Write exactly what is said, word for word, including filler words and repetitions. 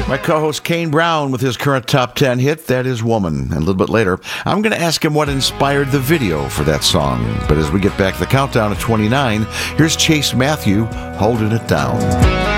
My co-host Kane Brown with his current top ten hit, that is Woman. And a little bit later, I'm going to ask him what inspired the video for that song. But as we get back to the countdown at twenty-nine, here's Chase Matthew, Holding It Down.